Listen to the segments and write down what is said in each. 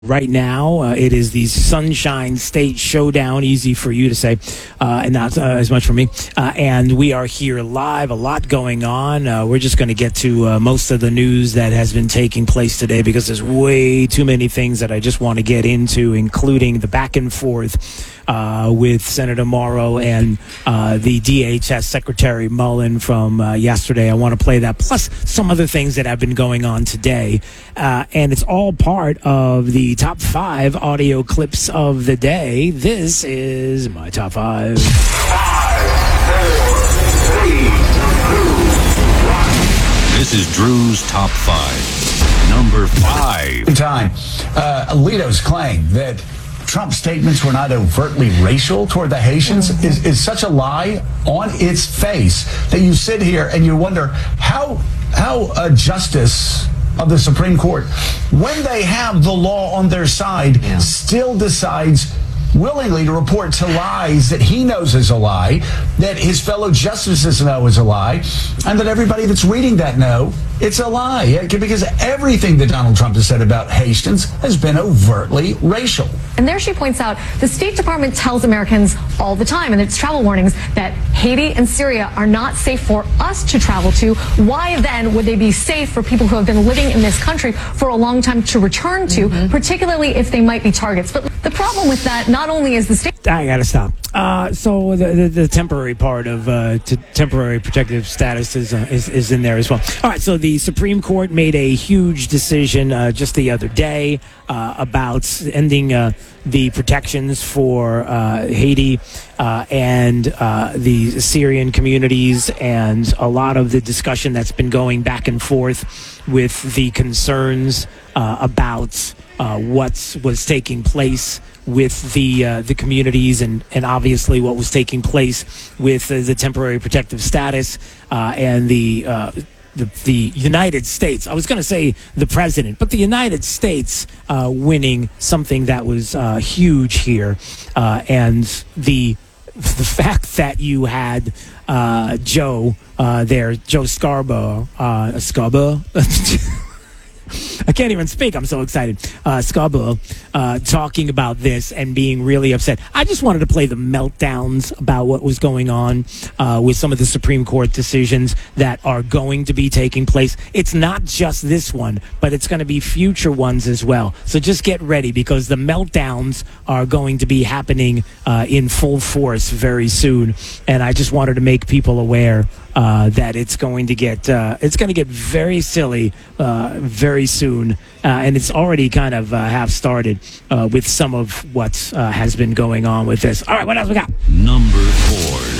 Right now, it is the Sunshine State Showdown, easy for you to say, and not as much for me. And we are here live, a lot going on. We're just going to get to most of the news that has been taking place today because there's way too many things that I just want to get into, including the back and forth with Senator Morrow and the DHS Secretary Mullen from yesterday. I want to play that, plus some other things that have been going on today. And it's all part of the top 5 audio clips of the day. This is my top 5. 5, 4, 3, 2, 1. This is Drew's top 5. Number 5. Time. Alito's claim that Trump's statements were not overtly racial toward the Haitians is such a lie on its face that you sit here and you wonder how a justice of the Supreme Court, when they have the law on their side, still decides willingly to report to lies that he knows is a lie, that his fellow justices know is a lie, and that everybody that's reading that know it's a lie. Because everything that Donald Trump has said about Haitians has been overtly racial. And there she points out the State Department tells Americans all the time in its travel warnings that Haiti and Syria are not safe for us to travel to. Why then would they be safe for people who have been living in this country for a long time to return to, particularly if they might be targets? But the problem with that not only is the state... I gotta stop. So the temporary part of temporary protective status is in there as well. All right, so the Supreme Court made a huge decision just the other day about ending the protections for Haiti and the Syrian communities, and a lot of the discussion that's been going back and forth with the concerns about what was taking place with the communities and obviously what was taking place with the temporary protective status and the United States. I was going to say the president, but the United States winning something that was huge here, and the fact that you had Joe Scarborough. I can't even speak. I'm so excited. Scarborough talking about this and being really upset. I just wanted to play the meltdowns about what was going on with some of the Supreme Court decisions that are going to be taking place. It's not just this one, but it's going to be future ones as well. So just get ready, because the meltdowns are going to be happening in full force very soon. And I just wanted to make people aware that it's going to get very silly very soon, and it's already kind of half started with some of what has been going on with this. All right, what else we got? Number 4.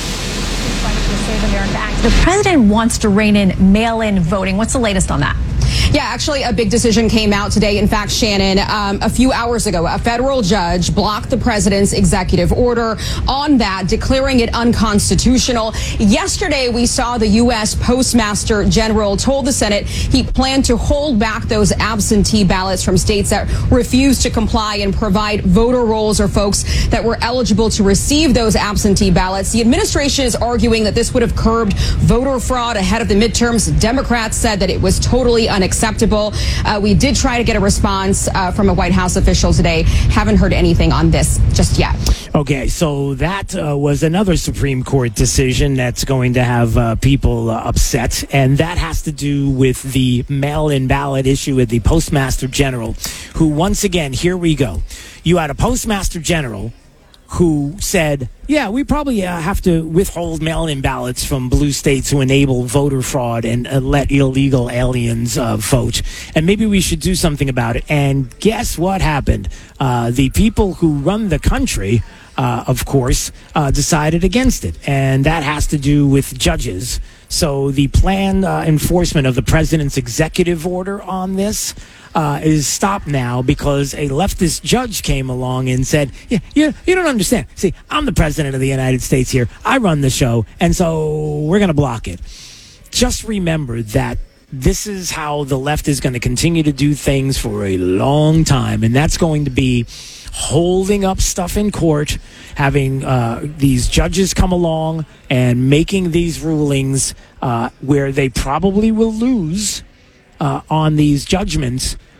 The president wants to rein in mail-in voting. What's the latest on that? Yeah, actually, a big decision came out today. In fact, Shannon, a few hours ago, a federal judge blocked the president's executive order on that, declaring it unconstitutional. Yesterday, we saw the U.S. Postmaster General told the Senate he planned to hold back those absentee ballots from states that refused to comply and provide voter rolls or folks that were eligible to receive those absentee ballots. The administration is arguing that this would have curbed voter fraud ahead of the midterms. Democrats said that it was totally unacceptable. We did try to get a response from a White House official today. Haven't heard anything on this just yet. Okay, so that was another Supreme Court decision that's going to have people upset, and that has to do with the mail-in ballot issue with the Postmaster General, who, once again, here we go. You had a Postmaster General who said, yeah, we probably have to withhold mail-in ballots from blue states to enable voter fraud and let illegal aliens vote. And maybe we should do something about it. And guess what happened? The people who run the country, of course, decided against it. And that has to do with judges. So the planned enforcement of the president's executive order on this is stopped now because a leftist judge came along and said, you don't understand. See, I'm the president of the United States here. I run the show, and so we're going to block it. Just remember that this is how the left is going to continue to do things for a long time, and that's going to be holding up stuff in court, having these judges come along and making these rulings where they probably will lose on these judgments,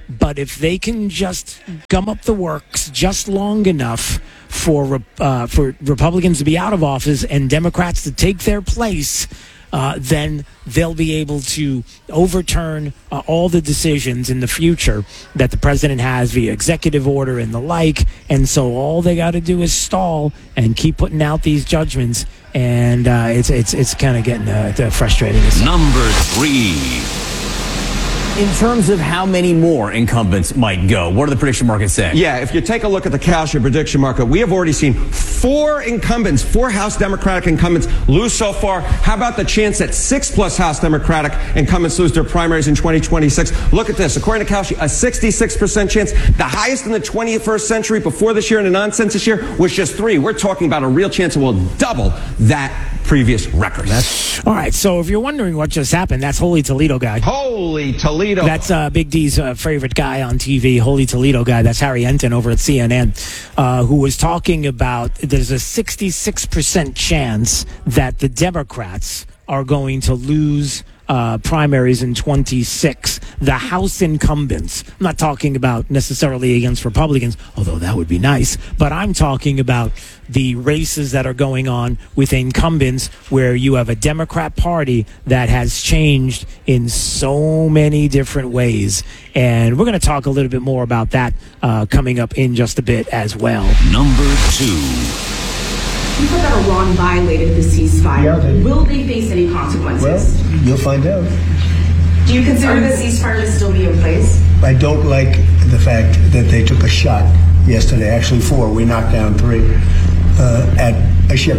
But if they can just gum up the works just long enough for Republicans to be out of office and Democrats to take their place, then they'll be able to overturn all the decisions in the future that the president has via executive order and the like. And so all they got to do is stall and keep putting out these judgments. And it's kind of getting frustrating. Number 3. In terms of how many more incumbents might go, what are the prediction markets saying? Yeah, if you take a look at the Kalshi prediction market, we have already seen 4 House Democratic incumbents lose so far. How about the chance that 6+ House Democratic incumbents lose their primaries in 2026? Look at this. According to Kalshi, a 66% chance. The highest in the 21st century before this year in a non-census year was just 3. We're talking about a real chance it will double that previous record. All right, so if you're wondering what just happened, that's Holy Toledo guy. Holy Toledo. That's Big D's favorite guy on TV, Holy Toledo guy. That's Harry Enton over at CNN, who was talking about there's a 66% chance that the Democrats are going to lose primaries in 26. The House incumbents. I'm not talking about necessarily against Republicans, although that would be nice, but I'm talking about the races that are going on with incumbents where you have a Democrat Party that has changed in so many different ways. And we're going to talk a little bit more about that coming up in just a bit as well. Number 2. People that Iran violated the ceasefire, will they face any consequences? Well, you'll find out. Do you consider the ceasefire to still be in place? I don't like the fact that they took a shot yesterday, actually 4, we knocked down 3, at a ship.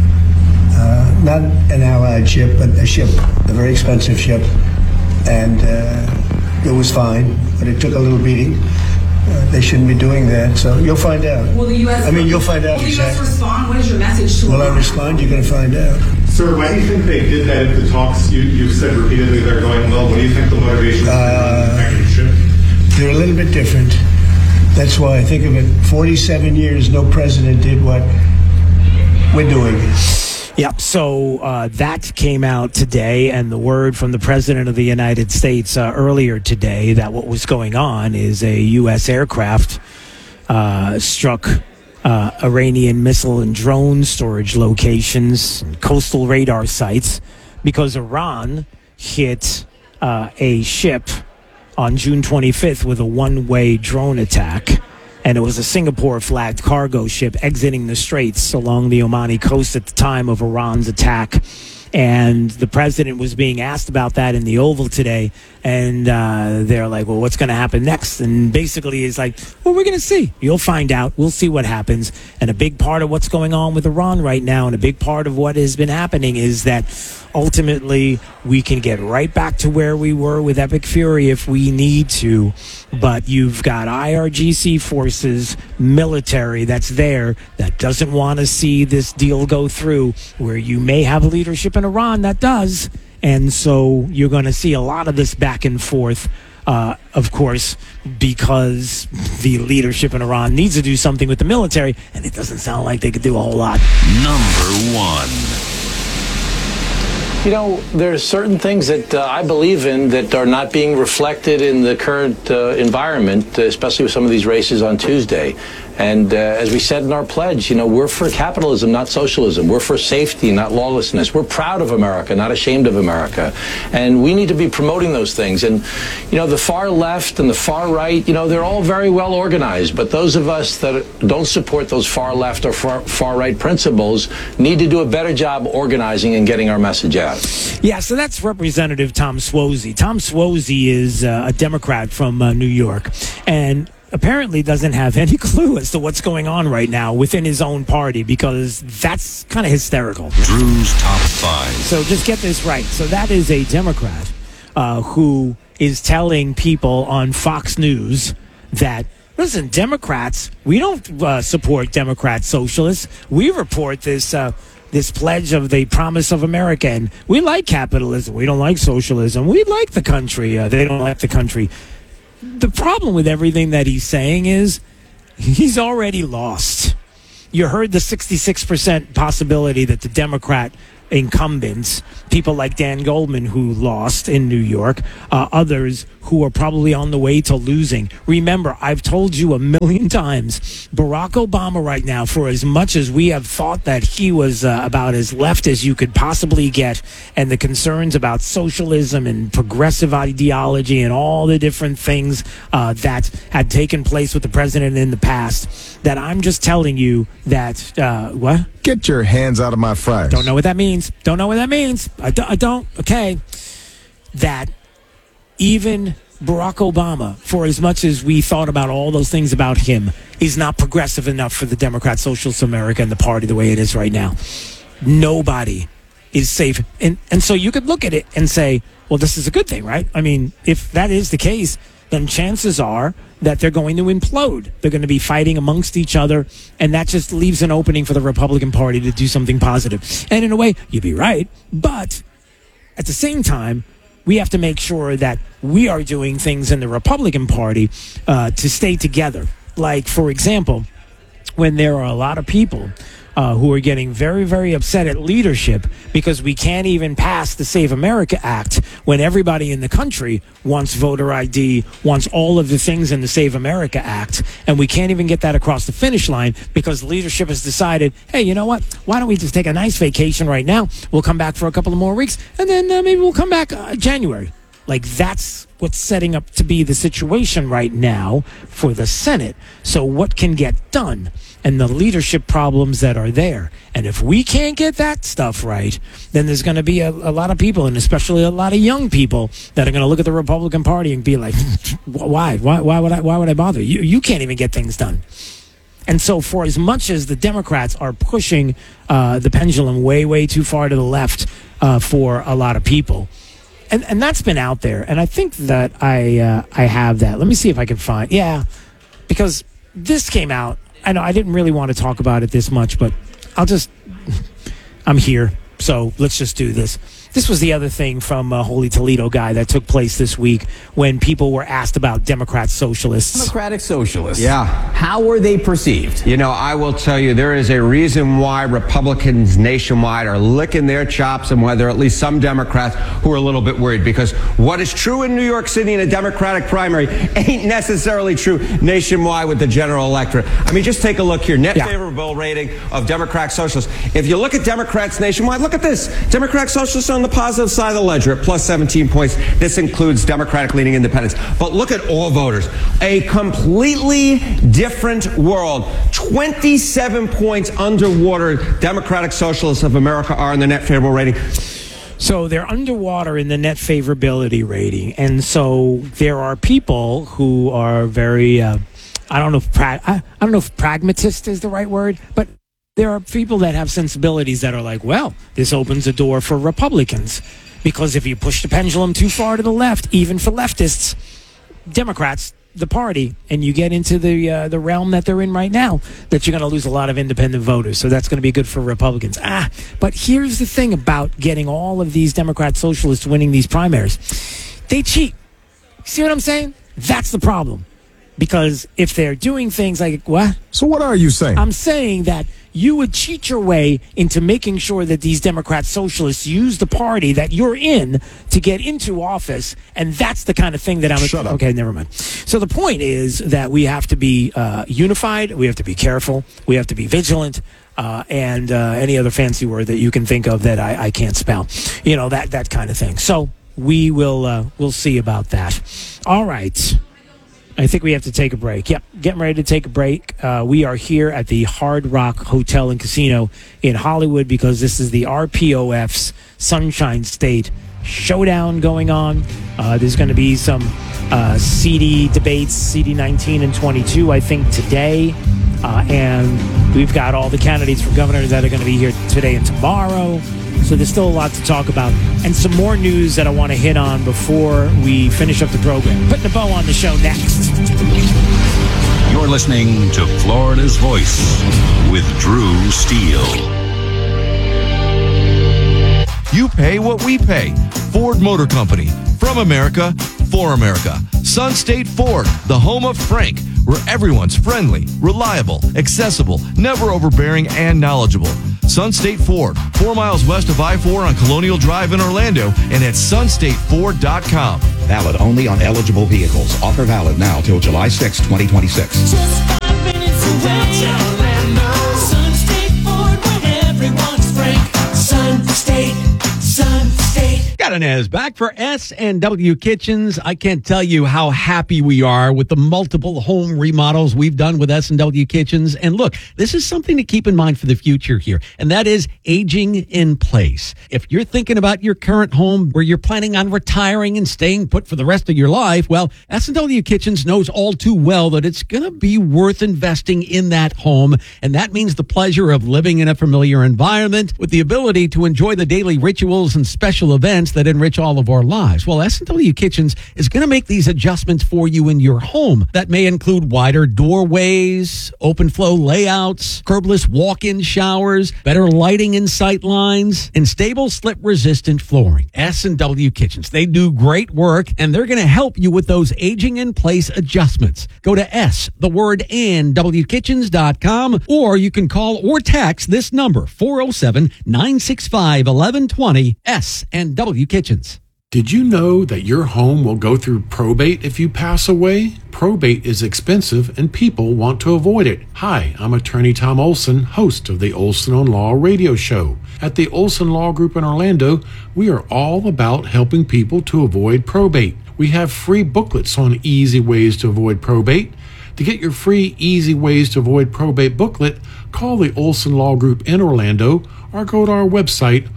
Not an Allied ship, but a ship, a very expensive ship. And it was fine, but it took a little beating. They shouldn't be doing that, so you'll find out. Will the U.S. You'll find out. Will the U.S. respond? What is your message to Will Iran? I respond? You're going to find out. Sir, why do you think they did that if the talks, you've said repeatedly they're going well? What do you think the motivation is? They're a little bit different. That's why I think of it, 47 years, no president did what we're doing. Yep. So that came out today, and the word from the President of the United States earlier today that what was going on is a U.S. aircraft struck Iranian missile and drone storage locations, coastal radar sites, because Iran hit a ship on June 25th with a one-way drone attack. And it was a Singapore-flagged cargo ship exiting the straits along the Omani coast at the time of Iran's attack. And the president was being asked about that in the Oval today. And they're like, well, what's going to happen next? And basically he's like, well, we're going to see. You'll find out. We'll see what happens. And a big part of what's going on with Iran right now, and a big part of what has been happening, is that ultimately we can get right back to where we were with Epic Fury if we need to. But you've got IRGC forces, military that's there that doesn't want to see this deal go through, where you may have leadership in Iran that does. And so you're going to see a lot of this back and forth, of course, because the leadership in Iran needs to do something with the military, and it doesn't sound like they could do a whole lot. Number 1. You know, there are certain things that I believe in that are not being reflected in the current environment, especially with some of these races on Tuesday. And as we said in our pledge, you know, we're for capitalism, not socialism. We're for safety, not lawlessness. We're proud of America, not ashamed of America. And we need to be promoting those things. And, you know, the far left and the far right, you know, they're all very well organized. But those of us that don't support those far left or far right principles need to do a better job organizing and getting our message out. Yeah, so that's Representative Tom Suozzi. Tom Suozzi is a Democrat from New York, and apparently doesn't have any clue as to what's going on right now within his own party, because that's kind of hysterical. Drew's Top 5. So just get this right. So that is a Democrat who is telling people on Fox News that, listen, Democrats, we don't support Democrat socialists. We report this pledge of the promise of America, and we like capitalism. We don't like socialism. We like the country. They don't like the country. The problem with everything that he's saying is he's already lost. You heard the 66% possibility that the Democrat incumbents, people like Dan Goldman, who lost in New York, others who are probably on the way to losing. Remember, I've told you a million times, Barack Obama right now, for as much as we have thought that he was about as left as you could possibly get, and the concerns about socialism and progressive ideology and all the different things that had taken place with the president in the past, that I'm just telling you that, what? Get your hands out of my fries. Don't know what that means. Don't know what that means. I don't. Okay. That even Barack Obama, for as much as we thought about all those things about him, is not progressive enough for the Democrat Socialist America and the party the way it is right now. Nobody is safe. And so you could look at it and say, well, this is a good thing, right? I mean, if that is the case, then chances are that they're going to implode. They're going to be fighting amongst each other, and that just leaves an opening for the Republican Party to do something positive. And in a way, you'd be right, but at the same time, we have to make sure that we are doing things in the Republican Party to stay together. Like, for example, when there are a lot of people who are getting very, very upset at leadership because we can't even pass the Save America Act when everybody in the country wants voter ID, wants all of the things in the Save America Act, and we can't even get that across the finish line because leadership has decided, hey, you know what? Why don't we just take a nice vacation right now? We'll come back for a couple of more weeks, and then maybe we'll come back January. Like, that's what's setting up to be the situation right now for the Senate. So what can get done? And the leadership problems that are there. And if we can't get that stuff right, then there's going to be a lot of people, and especially a lot of young people, that are going to look at the Republican Party and be like, why would I bother? You can't even get things done. And so for as much as the Democrats are pushing the pendulum way, way too far to the left for a lot of people, and that's been out there, and I think that I have that. Let me see if I can find, because this came out. I know I didn't really want to talk about it this much, but I'm here, so let's just do this. This was the other thing from Holy Toledo guy that took place this week when people were asked about Democrat socialists. Democratic socialists. Yeah. How were they perceived? You know, I will tell you, there is a reason why Republicans nationwide are licking their chops, and why there are at least some Democrats who are a little bit worried, because what is true in New York City in a Democratic primary ain't necessarily true nationwide with the general electorate. I mean, just take a look here. Net favorable rating of Democratic socialists. If you look at Democrats nationwide, look at this. Democratic socialists on the positive side of the ledger at plus 17 points. This includes Democratic leaning independents. But look at all voters. A completely different world. 27 points underwater Democratic Socialists of America are in the net favorable rating. So they're underwater in the net favorability rating. And so there are people who are very, I don't know if pragmatist is the right word, but there are people that have sensibilities that are like, well, this opens a door for Republicans, because if you push the pendulum too far to the left, even for leftists, Democrats, the party, and you get into the realm that they're in right now, that you're going to lose a lot of independent voters. So that's going to be good for Republicans. But here's the thing about getting all of these Democrat socialists winning these primaries. They cheat. See what I'm saying? That's the problem. Because if they're doing things like, what? So what are you saying? I'm saying that you would cheat your way into making sure that these Democrat socialists use the party that you're in to get into office, and that's the kind of thing that I'm... Shut up. Okay, never mind. So the point is that we have to be unified, we have to be careful, we have to be vigilant, and any other fancy word that you can think of that I can't spell. You know, that kind of thing. So we'll see about that. All right. I think we have to take a break. Yep, getting ready to take a break. We are here at the Hard Rock Hotel and Casino in Hollywood because this is the RPOF's Sunshine State Showdown going on. There's going to be some CD debates, CD 19 and 22, I think, today. And we've got all the candidates for governor that are going to be here today and tomorrow. So there's still a lot to talk about. And some more news that I want to hit on before we finish up the program. Putting a bow on the show next. You're listening to Florida's Voice with Drew Steele. You pay what we pay. Ford Motor Company. From America, for America. Sun State Ford, the home of Frank, where everyone's friendly, reliable, accessible, never overbearing, and knowledgeable. Sun State Ford, 4 miles west of I-4 on Colonial Drive in Orlando, and at sunstateford.com. Valid only on eligible vehicles. Offer valid now till July 6, 2026. Just 5 minutes away. Orlando. Sun State Ford, where everyone's frank. Sun State. Got an as back for S&W Kitchens. I can't tell you how happy we are with the multiple home remodels we've done with S&W Kitchens. And look, this is something to keep in mind for the future here, and that is aging in place. If you're thinking about your current home where you're planning on retiring and staying put for the rest of your life, well, S&W Kitchens knows all too well that it's going to be worth investing in that home. And that means the pleasure of living in a familiar environment with the ability to enjoy the daily rituals and special events that enrich all of our lives. Well, S&W Kitchens is going to make these adjustments for you in your home. That may include wider doorways, open flow layouts, curbless walk-in showers, better lighting and sight lines, and stable slip-resistant flooring. S&W Kitchens, they do great work, and they're going to help you with those aging-in-place adjustments. Go to nwkitchens.com, or you can call or text this number, 407-965-1120, S&W Kitchens. Did you know that your home will go through probate if you pass away? Probate is expensive and people want to avoid it. Hi, I'm attorney Tom Olson, host of the Olson on Law radio show. At the Olson Law Group in Orlando, we are all about helping people to avoid probate. We have free booklets on easy ways to avoid probate. To get your free Easy Ways to Avoid Probate booklet, call the Olson Law Group in Orlando or go to our website,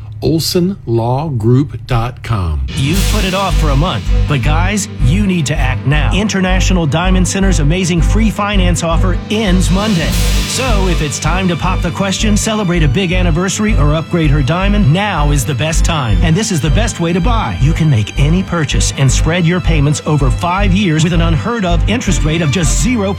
olsonlawgroup.com. You've put it off for a month, but guys, you need to act now. International Diamond Center's amazing free finance offer ends Monday. So if it's time to pop the question, celebrate a big anniversary, or upgrade her diamond, now is the best time. And this is the best way to buy. You can make any purchase and spread your payments over 5 years with an unheard of interest rate of just 0%.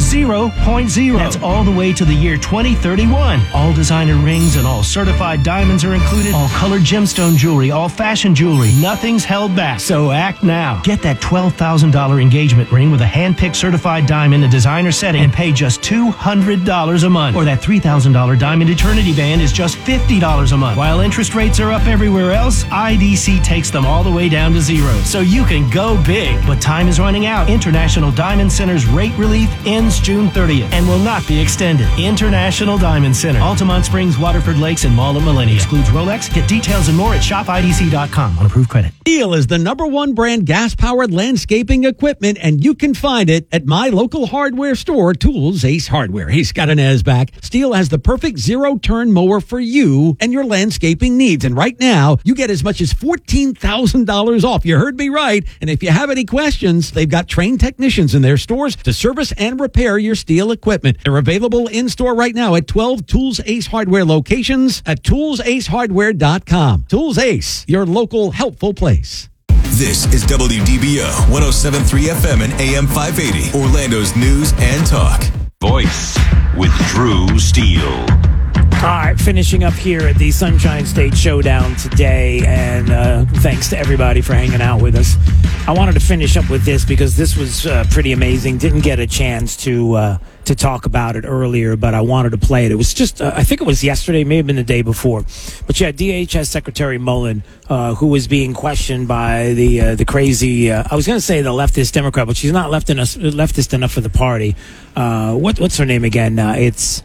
0.0. That's all the way to the year 2031. All designer rings and all certified diamonds are included. All colored gemstone jewelry, all fashion jewelry. Nothing's held back. So act now. Get that $12,000 engagement ring with a hand-picked certified diamond and designer setting and pay just $200 a month. Or that $3,000 diamond eternity band is just $50 a month. While interest rates are up everywhere else, IDC takes them all the way down to zero. So you can go big. But time is running out. International Diamond Center's rate relief ends June 30th and will not be extended. International Diamond Center. Altamont Springs, Waterford Lakes, and Mall at Millennia. Excludes Rolex. Get details and more at shopidc.com on approved credit. Steel is the #1 brand gas-powered landscaping equipment, and you can find it at my local hardware store, Tools Ace Hardware. He's got an as back. Steel has the perfect zero-turn mower for you and your landscaping needs. And right now, you get as much as $14,000 off. You heard me right. And if you have any questions, they've got trained technicians in their stores to service and repair your Steel equipment. They're available in-store right now at 12 Tools Ace Hardware locations at toolsacehardware.com. Tools Ace, your local helpful place. This is WDBO 107.3 FM and AM 580, Orlando's news and talk. Voice with Drew Steele. All right, finishing up here at the Sunshine State Showdown today, and thanks to everybody for hanging out with us. I wanted to finish up with this because this was pretty amazing. Didn't get a chance to talk about it earlier, but I wanted to play it. It was just, I think it was yesterday, may have been the day before. But yeah, DHS Secretary Mullen, who was being questioned by the crazy, I was going to say the leftist Democrat, but she's not leftist enough for the party. What's her name again? It's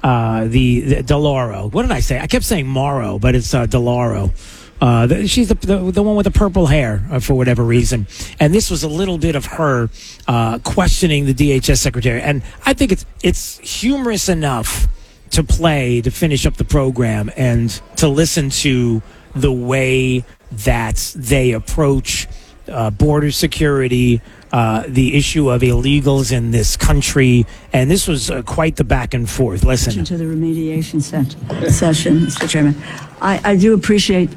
the DeLauro. What did I say? I kept saying Morrow, but it's DeLauro. She's the one with the purple hair for whatever reason. And this was a little bit of her questioning the DHS secretary. And I think it's humorous enough to play to finish up the program and to listen to the way that they approach border security, the issue of illegals in this country, and this was quite the back and forth. Listen to the remediation session, Mr. Chairman. I do appreciate,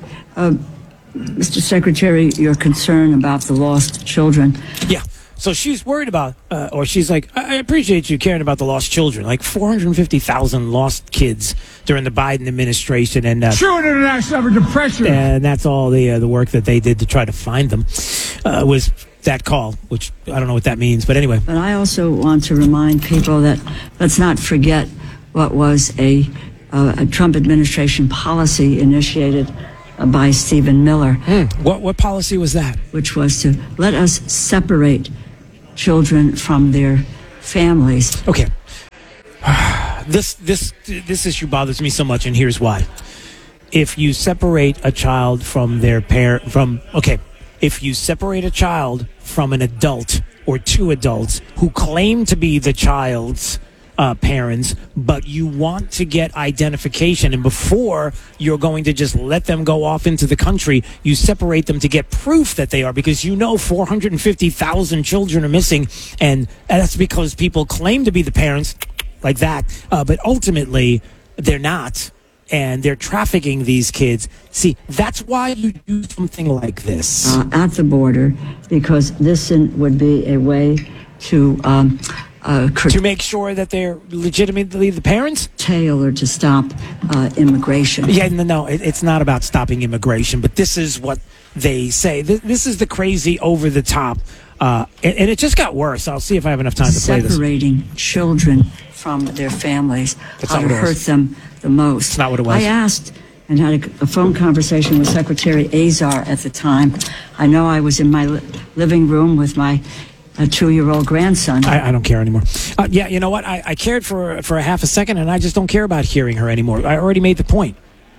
Mr. Secretary, your concern about the lost children. Yeah. So she's worried about, or she's like, I appreciate you caring about the lost children. Like 450,000 lost kids during the Biden administration, and true international effort to pressure. And that's all the work that they did to try to find them was that call, which I don't know what that means, but anyway. But I also want to remind people that let's not forget what was a a Trump administration policy initiated by Stephen Miller. What policy was that? Which was to let us separate children from their families. Okay. This issue bothers me so much, and here's why. If you separate a child from their if you separate a child from an adult or two adults who claim to be the child's parents, but you want to get identification, and before you're going to just let them go off into the country, you separate them to get proof that they are, because 450,000 children are missing, and that's because people claim to be the parents like that, but ultimately they're not, and they're trafficking these kids. See, that's why you do something like this at the border, because this would be a way to make sure that they're legitimately the parents? Or to stop immigration. Yeah, no, it's not about stopping immigration, but this is what they say. This is the crazy, over-the-top, and it just got worse. I'll see if I have enough time to play this. Separating children from their families, how to hurt them the most. That's not what it was. I asked and had a phone conversation with Secretary Azar at the time. I know I was in my living room with my a 2-year-old grandson. I don't care anymore. Yeah, you know what? I cared for a half a second, and I just don't care about hearing her anymore. I already made the point.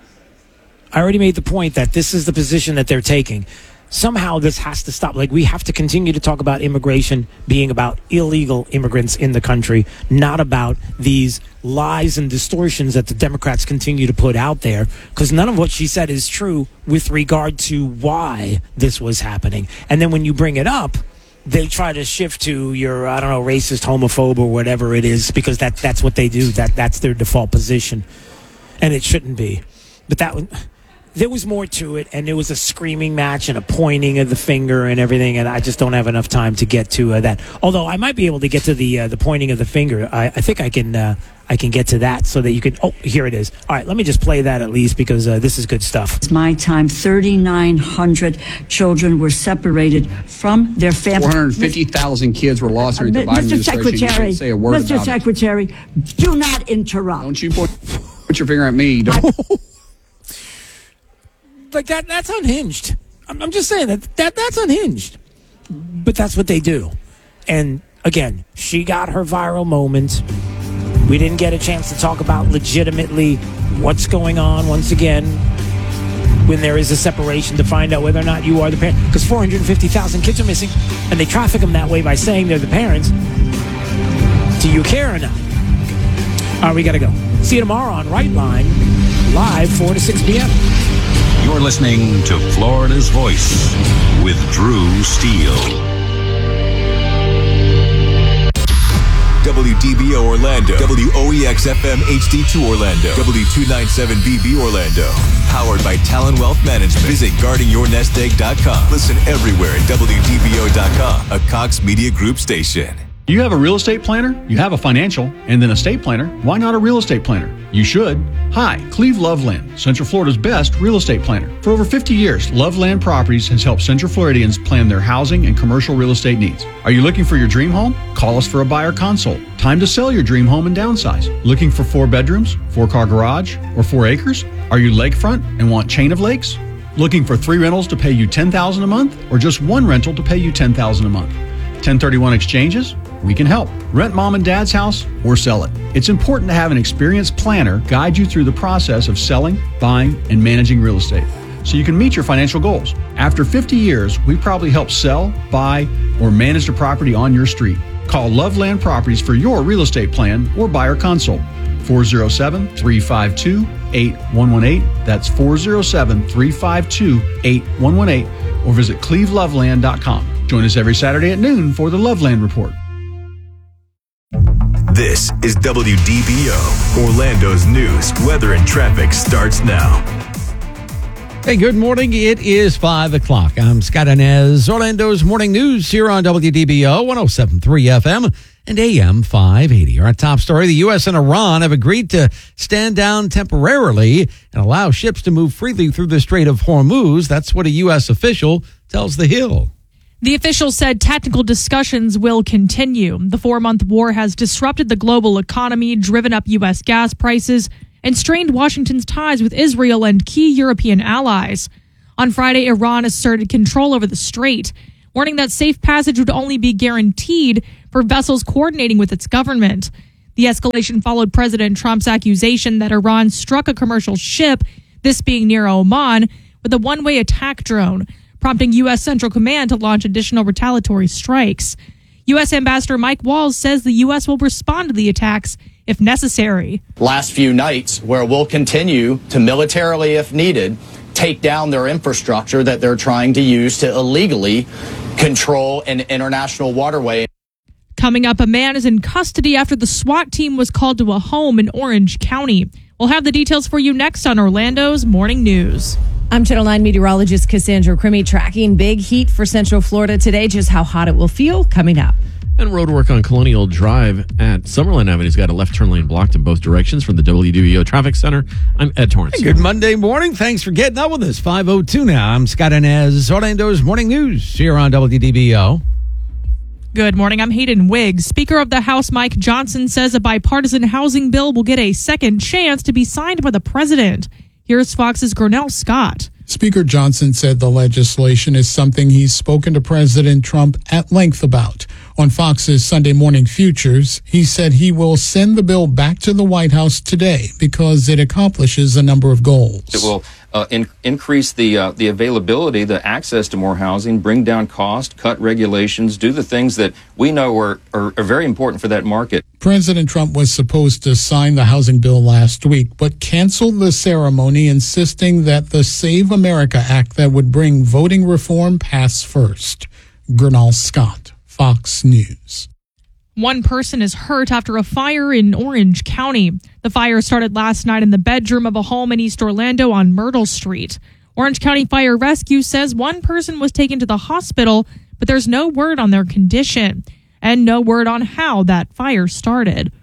That this is the position that they're taking. Somehow this has to stop. Like, we have to continue to talk about immigration being about illegal immigrants in the country, not about these lies and distortions that the Democrats continue to put out there, because none of what she said is true with regard to why this was happening. And then when you bring it up, they try to shift to your, racist, homophobe, or whatever it is, because that's what they do. That's their default position. And it shouldn't be. But there was more to it, and there was a screaming match and a pointing of the finger and everything, and I just don't have enough time to get to that. Although I might be able to get to the pointing of the finger. I think I can get to that so that you can. Oh, here it is. All right, let me just play that at least, because this is good stuff. It's my time. 3,900 children were separated from their families. 450,000 kids were lost during the Biden administration. Mr. Secretary, say a word Mr. about Secretary, do not interrupt. Don't you put your finger at me. Don't. Like that's unhinged. I'm just saying that's unhinged. But that's what they do. And again, she got her viral moment. We didn't get a chance to talk about legitimately what's going on once again when there is a separation, to find out whether or not you are the parent. Because 450,000 kids are missing, and they traffic them that way by saying they're the parents. Do you care or not? All right, we got to go. See you tomorrow on Right Line, live 4 to 6 p.m. You're listening to Florida's Voice with Drew Steele. WDBO Orlando, WOEX-FM HD2 Orlando, W297BB Orlando. Powered by Talon Wealth Management. Visit guardingyournestegg.com. Listen everywhere at WDBO.com, a Cox Media Group station. You have a real estate planner, you have a financial, and then a estate planner. Why not a real estate planner? You should. Hi, Cleve Loveland, Central Florida's best real estate planner. For over 50 years, Loveland Properties has helped Central Floridians plan their housing and commercial real estate needs. Are you looking for your dream home? Call us for a buyer consult. Time to sell your dream home and downsize. Looking for 4 bedrooms, 4-car garage, or 4 acres? Are you lakefront and want chain of lakes? Looking for 3 rentals to pay you $10,000 a month, or just 1 rental to pay you $10,000 a month? 1031 exchanges? We can help. Rent mom and dad's house or sell it. It's important to have an experienced planner guide you through the process of selling, buying, and managing real estate so you can meet your financial goals. After 50 years, we probably help sell, buy, or manage the property on your street. Call Loveland Properties for your real estate plan or buyer consult. 407-352-8118. That's 407-352-8118. Or visit cleveloveland.com. Join us every Saturday at noon for the Loveland Report. This is WDBO, Orlando's news, weather, and traffic starts now. Hey, good morning. It is 5 o'clock. I'm Scott Inez. Orlando's morning news here on WDBO 107.3 FM and AM 580. Our top story, the U.S. and Iran have agreed to stand down temporarily and allow ships to move freely through the Strait of Hormuz. That's what a U.S. official tells The Hill. The official said technical discussions will continue. The 4-month war has disrupted the global economy, driven up U.S. gas prices, and strained Washington's ties with Israel and key European allies. On Friday, Iran asserted control over the strait, warning that safe passage would only be guaranteed for vessels coordinating with its government. The escalation followed President Trump's accusation that Iran struck a commercial ship, this being near Oman, with a one-way attack drone, prompting U.S. Central Command to launch additional retaliatory strikes. U.S. Ambassador Mike Walls says the U.S. will respond to the attacks if necessary. Last few nights, where we'll continue to militarily, if needed, take down their infrastructure that they're trying to use to illegally control an international waterway. Coming up, a man is in custody after the SWAT team was called to a home in Orange County. We'll have the details for you next on Orlando's Morning News. I'm Channel 9 meteorologist Cassandra Crimmy, tracking big heat for Central Florida today. Just how hot it will feel coming up. And road work on Colonial Drive at Summerlin Avenue's got a left turn lane blocked in both directions from the WDBO Traffic Center. I'm Ed Torrance. Hey, good Monday morning. Thanks for getting up with us. 5:02 now. I'm Scott Inez, Orlando's Morning News here on WDBO. Good morning. I'm Hayden Wiggs. Speaker of the House Mike Johnson says a bipartisan housing bill will get a second chance to be signed by the president. Here's Fox's Grinnell Scott. Speaker Johnson said the legislation is something he's spoken to President Trump at length about. On Fox's Sunday Morning Futures, he said he will send the bill back to the White House today because it accomplishes a number of goals. It will increase the availability, the access to more housing, bring down cost, cut regulations, do the things that we know are very important for that market. President Trump was supposed to sign the housing bill last week, but canceled the ceremony, insisting that the Save America Act that would bring voting reform pass first. Grinnell Scott, Fox News. One person is hurt after a fire in Orange County. The fire started last night in the bedroom of a home in East Orlando on Myrtle Street. Orange County Fire Rescue says one person was taken to the hospital, but there's no word on their condition and no word on how that fire started.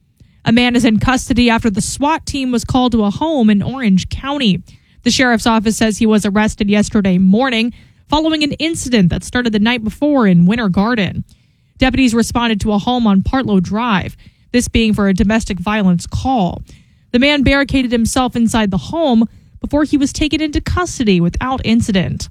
A man is in custody after the SWAT team was called to a home in Orange County. The sheriff's office says he was arrested yesterday morning following an incident that started the night before in Winter Garden. Deputies responded to a home on Partlow Drive, this being for a domestic violence call. The man barricaded himself inside the home before he was taken into custody without incident.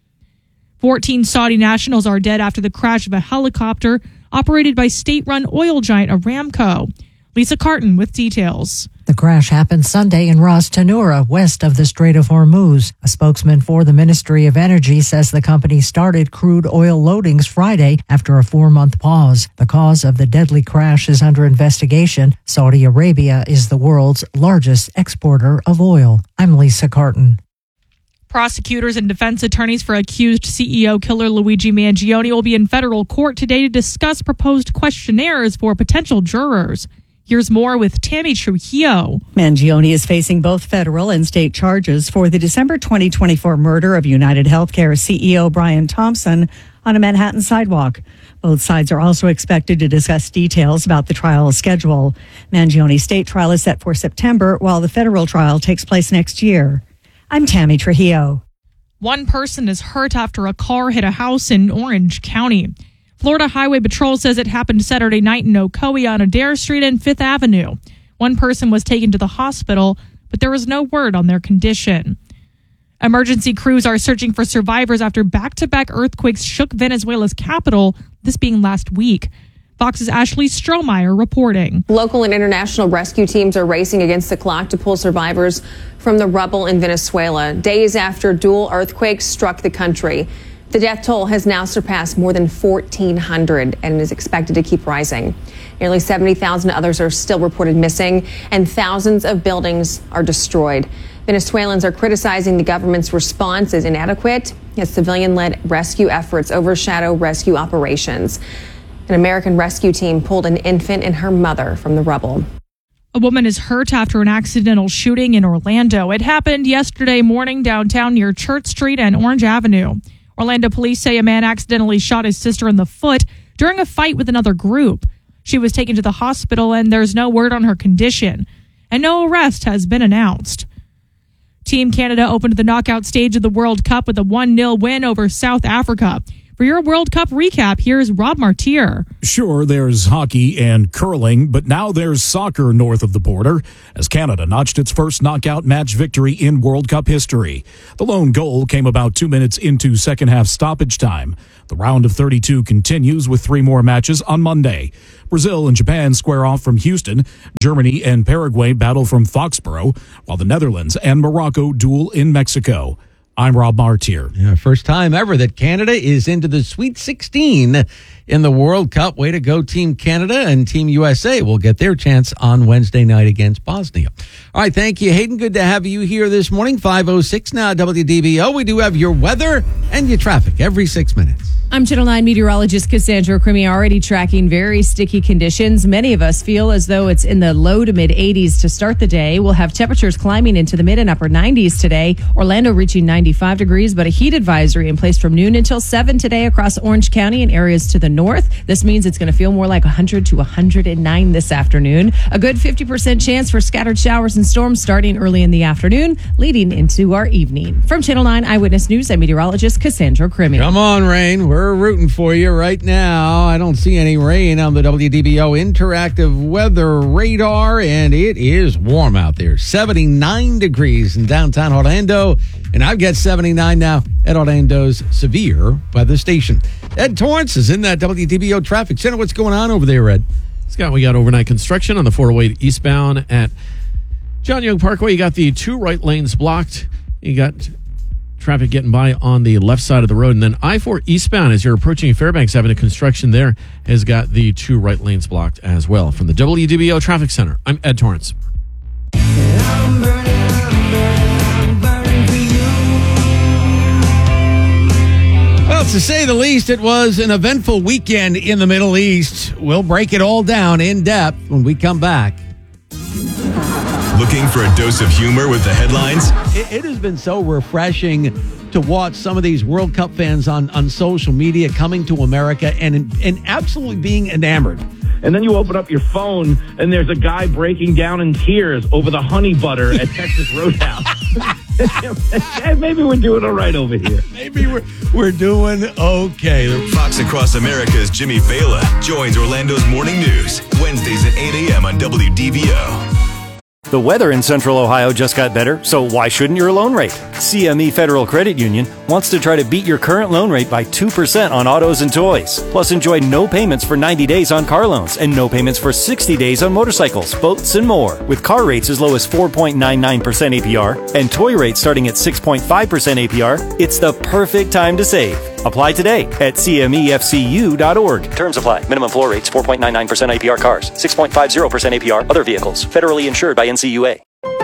14 Saudi nationals are dead after the crash of a helicopter operated by state-run oil giant Aramco. Lisa Carton with details. The crash happened Sunday in Ras Tanura, west of the Strait of Hormuz. A spokesman for the Ministry of Energy says the company started crude oil loadings Friday after a 4-month pause. The cause of the deadly crash is under investigation. Saudi Arabia is the world's largest exporter of oil. I'm Lisa Carton. Prosecutors and defense attorneys for accused CEO killer Luigi Mangione will be in federal court today to discuss proposed questionnaires for potential jurors. Here's more with Tammy Trujillo. Mangione is facing both federal and state charges for the December 2024 murder of United Healthcare CEO Brian Thompson on a Manhattan sidewalk. Both sides are also expected to discuss details about the trial schedule. Mangione's state trial is set for September, while the federal trial takes place next year. I'm Tammy Trujillo. One person is hurt after a car hit a house in Orange County. Florida Highway Patrol says it happened Saturday night in Ocoee on Adair Street and 5th Avenue. One person was taken to the hospital, but there was no word on their condition. Emergency crews are searching for survivors after back-to-back earthquakes shook Venezuela's capital, this being last week. Fox's Ashley Strohmeyer reporting. Local and international rescue teams are racing against the clock to pull survivors from the rubble in Venezuela, days after dual earthquakes struck the country. The death toll has now surpassed more than 1,400 and is expected to keep rising. Nearly 70,000 others are still reported missing, and thousands of buildings are destroyed. Venezuelans are criticizing the government's response as inadequate as civilian-led rescue efforts overshadow rescue operations. An American rescue team pulled an infant and her mother from the rubble. A woman is hurt after an accidental shooting in Orlando. It happened yesterday morning downtown near Church Street and Orange Avenue. Orlando police say a man accidentally shot his sister in the foot during a fight with another group. She was taken to the hospital and there's no word on her condition. And no arrest has been announced. Team Canada opened the knockout stage of the World Cup with a 1-0 win over South Africa. For your World Cup recap, here's Rob Martier. Sure, there's hockey and curling, but now there's soccer north of the border as Canada notched its first knockout match victory in World Cup history. The lone goal came about 2 minutes into second half stoppage time. The round of 32 continues with 3 more matches on Monday. Brazil and Japan square off from Houston. Germany and Paraguay battle from Foxborough, while the Netherlands and Morocco duel in Mexico. I'm Rob Martier. Yeah, first time ever that Canada is into the Sweet 16 in the World Cup. Way to go, Team Canada, and Team USA will get their chance on Wednesday night against Bosnia. All right, thank you, Hayden. Good to have you here this morning. 5:06 now, WDBO. We do have your weather and your traffic every 6 minutes. I'm Channel 9 meteorologist Cassandra Crimi, already tracking very sticky conditions. Many of us feel as though it's in the low to mid 80s to start the day. We'll have temperatures climbing into the mid and upper 90s today. Orlando reaching 95 degrees, but a heat advisory in place from noon until 7 today across Orange County and areas to the north. This means it's going to feel more like 100 to 109 this afternoon. A good 50% chance for scattered showers and storms starting early in the afternoon, leading into our evening. From Channel 9 Eyewitness News, I'm meteorologist Cassandra Crimi. Come on, rain. We're rooting for you right now. I don't see any rain on the WDBO interactive weather radar, and it is warm out there. 79 degrees in downtown Orlando, and I've got 79 now at Orlando's Severe weather station. Ed Torrance is in that WDBO traffic center. What's going on over there, Ed? Scott, we got overnight construction on the 408 eastbound at John Young Parkway. You got the 2 right lanes blocked. You got traffic getting by on the left side of the road. And then I-4 eastbound, as you're approaching Fairbanks Avenue, construction there has got the 2 right lanes blocked as well. From the WDBO Traffic Center, I'm Ed Torrance. Well, to say the least, it was an eventful weekend in the Middle East. We'll break it all down in depth when we come back. Looking for a dose of humor with the headlines? It has been so refreshing to watch some of these World Cup fans on social media coming to America and absolutely being enamored. And then you open up your phone and there's a guy breaking down in tears over the honey butter at Texas Roadhouse. Maybe we're doing all right over here. Maybe we're doing okay. Fox Across America's Jimmy Fallon joins Orlando's Morning News Wednesdays at 8 a.m. on WDBO. The weather in Central Ohio just got better, so why shouldn't your loan rate? CME Federal Credit Union wants to try to beat your current loan rate by 2% on autos and toys. Plus, enjoy no payments for 90 days on car loans and no payments for 60 days on motorcycles, boats, and more. With car rates as low as 4.99% APR and toy rates starting at 6.5% APR, it's the perfect time to save. Apply today at cmefcu.org. Terms apply. Minimum floor rates 4.99% APR cars, 6.50% APR other vehicles. Federally insured by NCUA.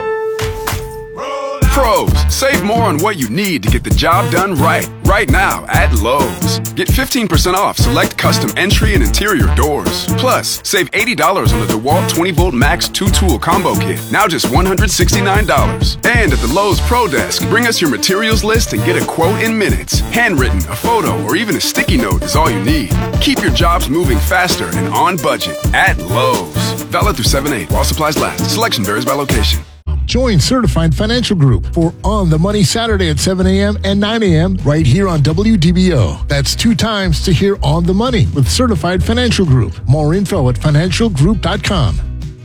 Pros, save more on what you need to get the job done right now at Lowe's. Get 15% off select custom entry and interior doors. Plus, save $80 on the DeWalt 20-volt Max 2-tool combo kit, now just $169. And at the Lowe's Pro Desk, bring us your materials list and get a quote in minutes. Handwritten, a photo, or even a sticky note is all you need. Keep your jobs moving faster and on budget at Lowe's. Valid through 7/8 while supplies last. Selection varies by location. Join Certified Financial Group for On the Money Saturday at 7 a.m. and 9 a.m. right here on WDBO. That's 2 times to hear On the Money with Certified Financial Group. More info at financialgroup.com.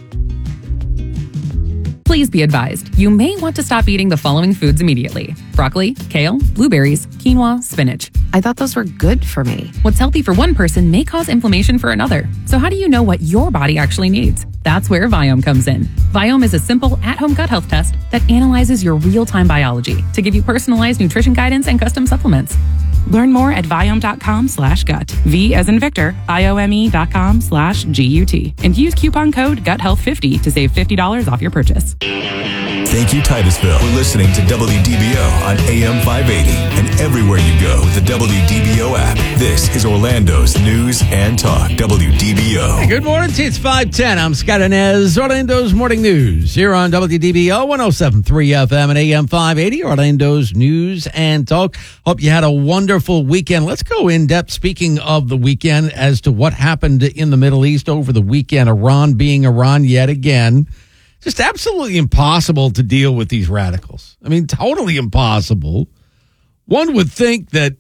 Please be advised, you may want to stop eating the following foods immediately: broccoli, kale, blueberries, quinoa, spinach. I thought those were good for me. What's healthy for one person may cause inflammation for another. So how do you know what your body actually needs? That's where Viome comes in. Viome is a simple at-home gut health test that analyzes your real-time biology to give you personalized nutrition guidance and custom supplements. Learn more at Viome.com/gut. V as in Victor, IOME.com/GUT. And use coupon code GUTHEALTH50 to save $50 off your purchase. Thank you, Titusville, for listening to WDBO on AM 580 and everywhere you go with the WDBO app. This is Orlando's News and Talk, WDBO. Hey, good morning. It's 5:10. I'm Scott Inez, Orlando's Morning News here on WDBO 107.3 FM and AM 580, Orlando's News and Talk. Hope you had a wonderful weekend. Let's go in depth, speaking of the weekend, as to what happened in the Middle East over the weekend. Iran being Iran yet again. Just absolutely impossible to deal with these radicals. I mean, totally impossible. One would think that,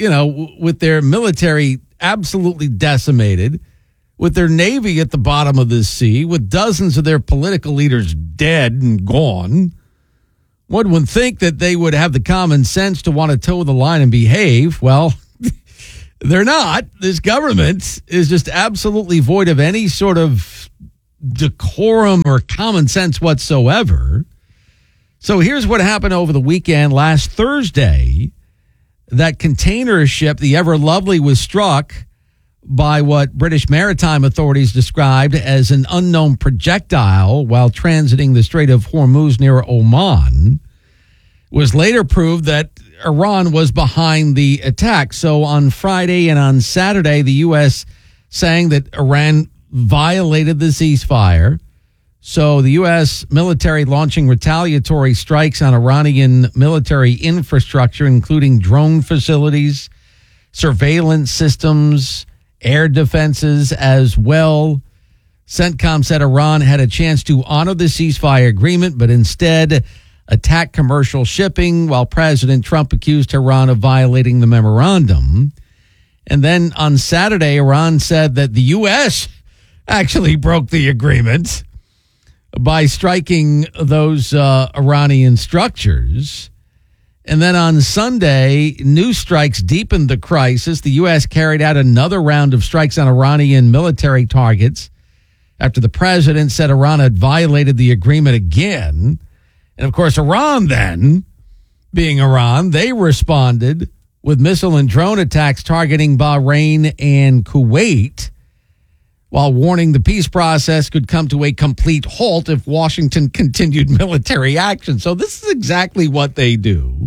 with their military absolutely decimated, with their navy at the bottom of the sea, with dozens of their political leaders dead and gone, one would think that they would have the common sense to want to toe the line and behave. Well, they're not. This government is just absolutely void of any sort of decorum or common sense whatsoever. So here's what happened over the weekend. Last Thursday, that container ship, the Ever Lovely, was struck by what British maritime authorities described as an unknown projectile while transiting the Strait of Hormuz near Oman. It was later proved that Iran was behind the attack. So on Friday and on Saturday, the U.S. saying that Iran violated the ceasefire. So the U.S. military launching retaliatory strikes on Iranian military infrastructure, including drone facilities, surveillance systems, air defenses as well. CENTCOM said Iran had a chance to honor the ceasefire agreement, but instead attacked commercial shipping, while President Trump accused Iran of violating the memorandum. And then on Saturday, Iran said that the U.S. actually broke the agreement by striking those Iranian structures. And then on Sunday, new strikes deepened the crisis. The U.S. carried out another round of strikes on Iranian military targets after the president said Iran had violated the agreement again. And, of course, Iran then, being Iran, they responded with missile and drone attacks targeting Bahrain and Kuwait, while warning the peace process could come to a complete halt if Washington continued military action. So this is exactly what they do.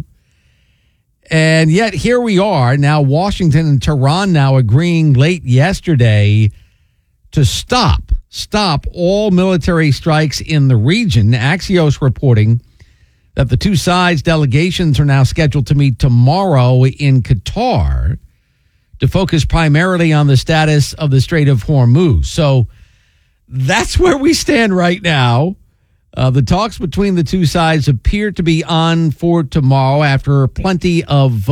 And yet here we are now, Washington and Tehran now agreeing late yesterday to stop all military strikes in the region. Axios reporting that the two sides' delegations are now scheduled to meet tomorrow in Qatar to focus primarily on the status of the Strait of Hormuz. So that's where we stand right now. The talks between the two sides appear to be on for tomorrow after plenty of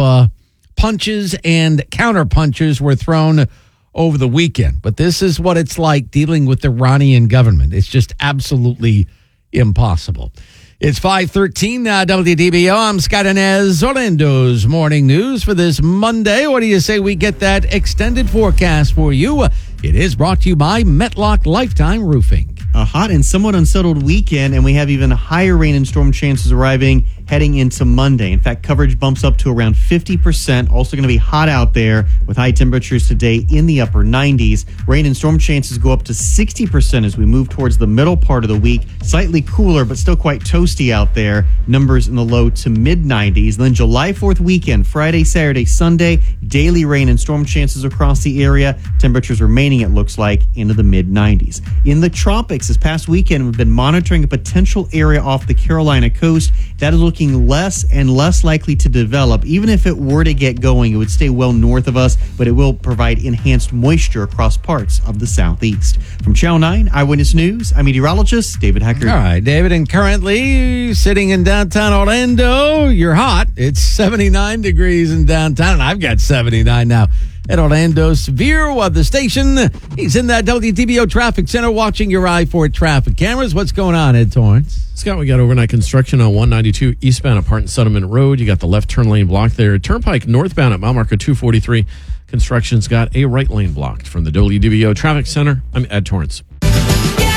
punches and counter punches were thrown over the weekend. But this is what it's like dealing with the Iranian government. It's just absolutely impossible. It's 5:13 now, WDBO. I'm Scott Inez, Orlando's Morning News for this Monday. What do you say we get that extended forecast for you? It is brought to you by Metlock Lifetime Roofing. A hot and somewhat unsettled weekend, and we have even higher rain and storm chances arriving heading into Monday. In fact, coverage bumps up to around 50%. Also going to be hot out there with high temperatures today in the upper 90s. Rain and storm chances go up to 60% as we move towards the middle part of the week. Slightly cooler, but still quite toasty out there. Numbers in the low to mid 90s. Then July 4th weekend, Friday, Saturday, Sunday, daily rain and storm chances across the area. Temperatures remaining, it looks like, into the mid 90s. In the tropics, this past weekend, we've been monitoring a potential area off the Carolina coast that is looking less and less likely to develop. Even if it were to get going, it would stay well north of us, but it will provide enhanced moisture across parts of the southeast. From Channel 9 Eyewitness News, I'm meteorologist David Hecker. All right, David, and currently sitting in downtown Orlando, you're hot. It's 79 degrees in downtown, and I've got 79 now at Orlando's Severe Weather Station. He's in that WDBO Traffic Center watching your I-4 traffic cameras. What's going on, Ed Torrance? Scott, we got overnight construction on 192 eastbound at Parton Settlement Road. You got the left turn lane blocked there. Turnpike northbound at mile marker 243. Construction's got a right lane blocked. From the WDBO Traffic Center, I'm Ed Torrance.